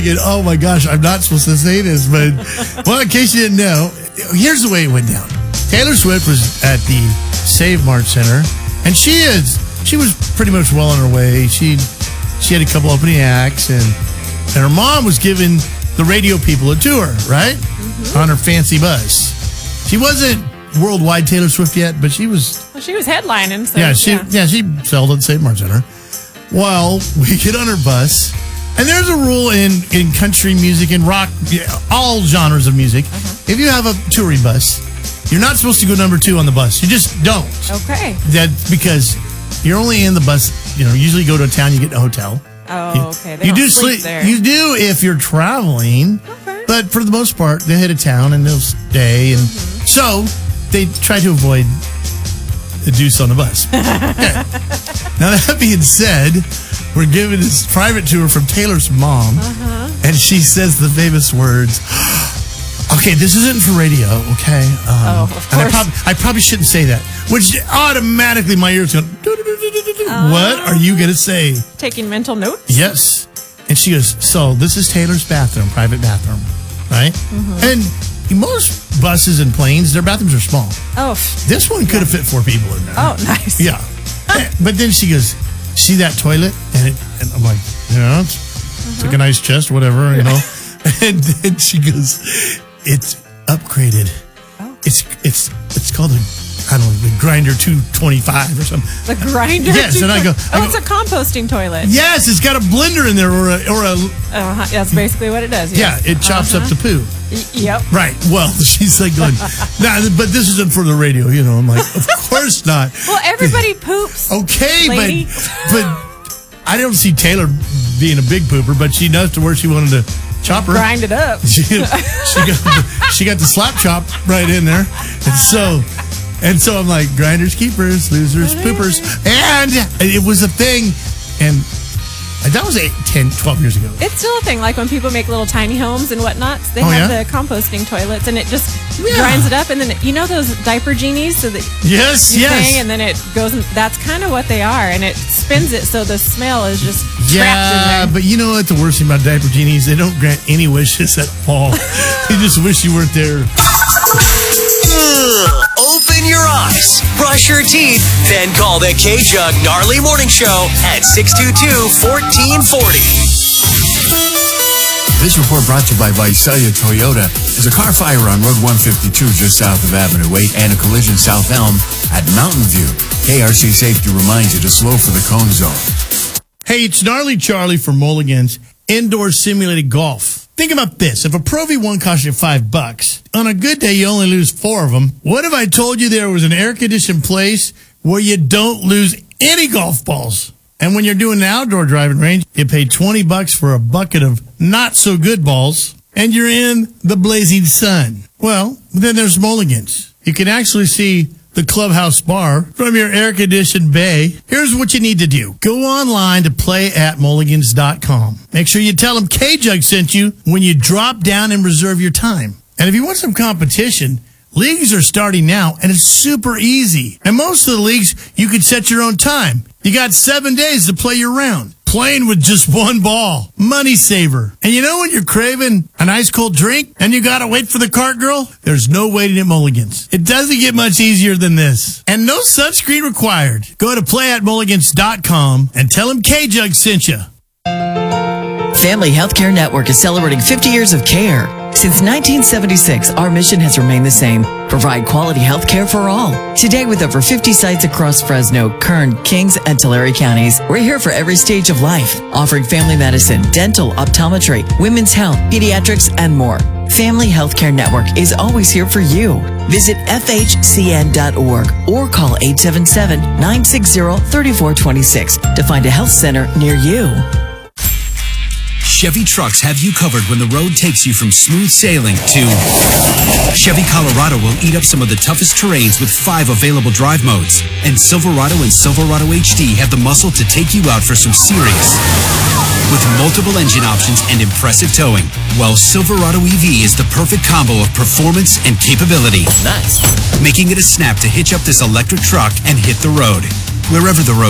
Oh my gosh, I'm not supposed to say this, but well, in case you didn't know, here's the way it went down. Taylor Swift was at the Save Mart Center, and she was pretty much well on her way. She had a couple opening acts, and her mom was giving the radio people a tour, right? Mm-hmm. On her fancy bus. She wasn't worldwide Taylor Swift yet, but she was. Well, she was headlining. So, she sold at the Save Mart Center. Well, we get on her bus. And there's a rule in country music and rock, all genres of music. If you have a touring bus, you're not supposed to go number 2 on the bus. You just don't. Okay. That's because you're only in the bus. Usually go to a town, you get in a hotel. Oh, okay. They you don't do sleep there. You do if you're traveling. Okay. But for the most part, they hit a town and they'll stay. And so they try to avoid the deuce on the bus. Okay. Now, that being said, we're giving this private tour from Taylor's mom, and she says the famous words, okay, this isn't for radio, okay? Of course. And I probably shouldn't say that, which automatically my ears go, what are you going to say? Taking mental notes? Yes. And she goes, so this is Taylor's bathroom, private bathroom, right? And most buses and planes, their bathrooms are small. Oh. This one could have fit 4 people in there. Oh, nice. Yeah. But then she goes, see that toilet? And I'm like, yeah, it's like a nice chest, whatever, you know. And then she goes, it's upgraded. Oh. It's called the Grinder 225 or something. The Grinder? Yes, and I go, it's a composting toilet. Yes, it's got a blender in there or a that's basically what it does. Yes. Yeah, it chops up the poo. Yep. Right. Well, she's like going, nah, but this isn't for the radio, you know. I'm like, of course not. Well, everybody poops. Okay, lady. but I don't see Taylor being a big pooper, but she knows to where she wanted to chop her. Grind it up. She got the slap chop right in there. And so I'm like, grinders, keepers, losers, poopers. And it was a thing. And that was 10, 12 years ago. It's still a thing. Like when people make little tiny homes and whatnot, they have the composting toilets, and it just grinds it up. And then, those diaper genies? So that yes. And then it goes, and that's kind of what they are. And it spins it so the smell is just trapped in there. But you know what the worst thing about diaper genies? They don't grant any wishes at all. You just wish you weren't there. Open your eyes, brush your teeth, then call the K-Jug Gnarly Morning Show at 622-1440. This report brought to you by Visalia Toyota. There's a car fire on Road 152 just south of Avenue 8 and a collision South Elm at Mountain View. KRC Safety reminds you to slow for the cone zone. Hey, it's Gnarly Charlie from Mulligan's Indoor Simulated Golf. Think about this. If a Pro V1 costs you $5, on a good day you only lose 4 of them. What if I told you there was an air-conditioned place where you don't lose any golf balls? And when you're doing an outdoor driving range, you pay $20 for a bucket of not-so-good balls, and you're in the blazing sun. Well, then there's Mulligan's. You can actually see the clubhouse bar from your air-conditioned bay. Here's what you need to do. Go online to play@mulligans.com. Make sure you tell them K-Jug sent you when you drop down and reserve your time. And if you want some competition, leagues are starting now, and it's super easy. And most of the leagues, you can set your own time. You got 7 days to play your round. Playing with just 1 ball. Money saver. And you know when you're craving an ice cold drink and you gotta wait for the cart girl? There's no waiting at Mulligan's. It doesn't get much easier than this. And no sunscreen required. Go to play@mulligans.com and tell them K-Jug sent you. Family Healthcare Network is celebrating 50 years of care. Since 1976, our mission has remained the same. Provide quality health care for all. Today, with over 50 sites across Fresno, Kern, Kings, and Tulare counties, we're here for every stage of life, offering family medicine, dental, optometry, women's health, pediatrics, and more. Family Healthcare Network is always here for you. Visit FHCN.org or call 877-960-3426 to find a health center near you. Chevy trucks have you covered when the road takes you from smooth sailing to Chevy Colorado will eat up some of the toughest terrains with 5 available drive modes. And Silverado and Silverado HD have the muscle to take you out for some serious with multiple engine options and impressive towing. While Silverado EV is the perfect combo of performance and capability. Nice. Making it a snap to hitch up this electric truck and hit the road. Wherever the road